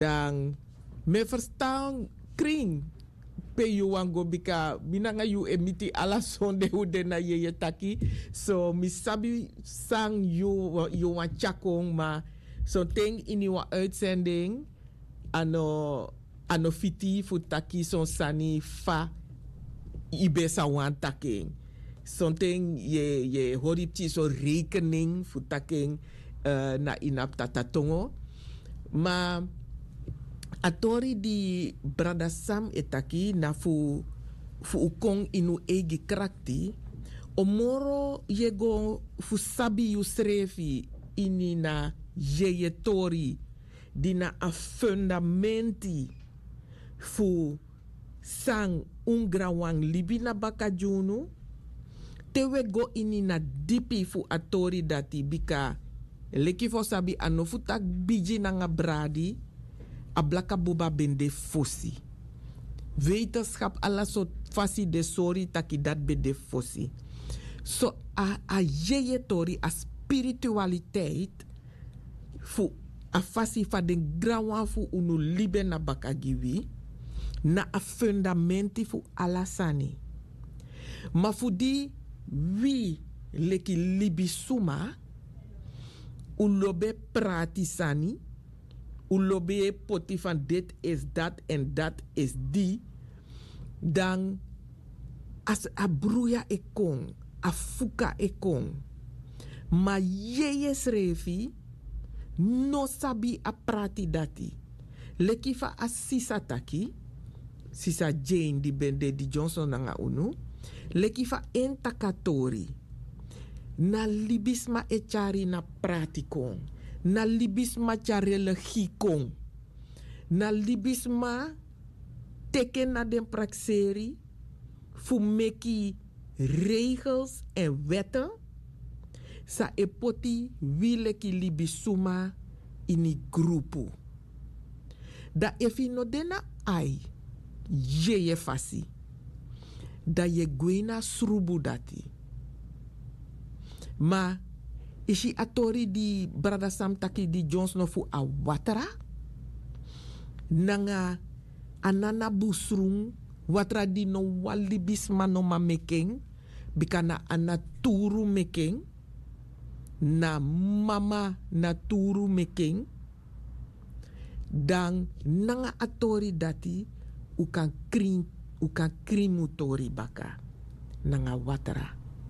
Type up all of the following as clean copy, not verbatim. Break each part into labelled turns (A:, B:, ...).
A: Dan me verstaan kring pe you wan go bika binanga you emiti ala sonde ude na ye taki so mi sabi sang you wan chakong ma so ting in your uitzending ano fiti fu taki son sani fa ibe sa wan taking something ye horipti so rekening fu taking na inap tatatongo ma atori di brada Sam etaki na fu ukong inu egi krakti omoro yego fu sabi yu srefi ini na yeye tori di na a fundamenti fu sang ungrawang libina bakajunu tewe go ini na dipi fu atori dati bika leki fo sabi ano fu tak biji na nga bradi ablaka buba bende fossi. Wetenschap alla so fasi de sori taki dat bende fossi. So a yeye tori a spiritualiteit fu a fasi fa den grawa fu unu libe na bakagiwi na a fundamenti fu alasani. Ma fu di wi leki libi suma ulobe pratisani ulobe poti van dit is dat en dat is die, dan as a bruya ekong, a fuka ekong, ma yeye srefi, no sabi a prati dati. Leki fa a sisa taki, sisa Jane di bende di Johnson nanga unu, leki fa entakatori, na libisma echari na pratikong. Na libisma cha religie kong. Na libisma teken na den praxeri fu meki regels en wetten sa epoti wile ki libisuma ini grupu. Da efino dena ai ye fasi. Da ye gwena srubu dati. Ma isi atori di brada Sam taki di Jones no fu a watara nanga anana busrung watra di no walibis mano ma making bikana anaturu making na mama naturu making dan nanga atori dati ukan krimutori baka nanga watara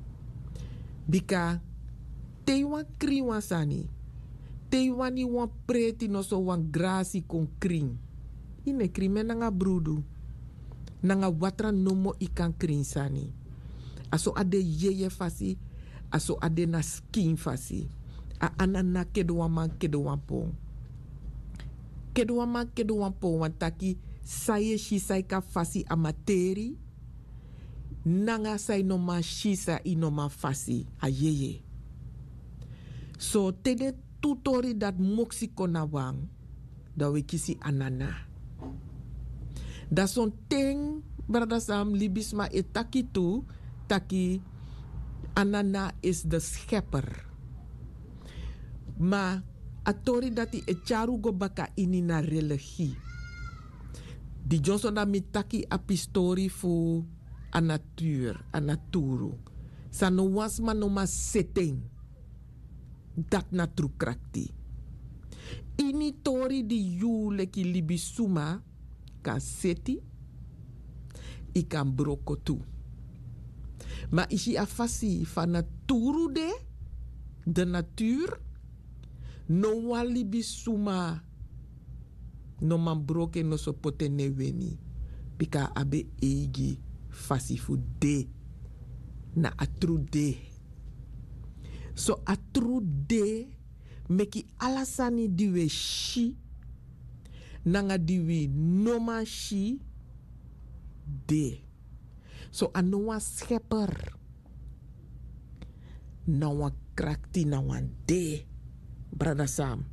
A: bika Teiwan kriwan sani. Teiwan ni wan preti no so wan grasi kon kring. Ine krime nanga brudu. Nanga watra nomo ikan kring sani. Aso ade yeye fasi. Aso ade na skin fasi. A anana kedowan man kedowan pong. Kedowan man kedowan pong wan taki saye shisai ka fasi a materi. Nanga say no man shisa ino man fasi a yeye. So tede tutori dat moksi kona wang da we kisi anana. Da son ting brada Sam libisma etaki tu taki anana is de schepper. Ma atori dati e charu go baka ini na religie. Di Johnson da mitaki apistori fu a naturu. Sa no was ma no ma setting. Dat na tru krakti. Ini tori di yu leki libisuma kan seti i kan broko tu. Ma isi afasi fa naturu de natuur no wa libisuma no man broke no so pote ne weni pika abe egi fasi fu de na atru de. So atru de meki alasani diwe shi nanga diwi noma shi de. So anoa schepper na wan krakti na wan de brada Sam.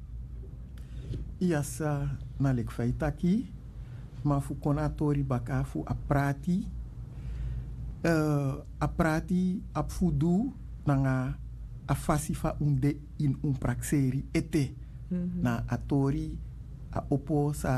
B: Iasa nalik faitaki ma fu konatori baka fu aprati ap fudu nanga a fasi fa unde in un praxeri ete na atori a opo sa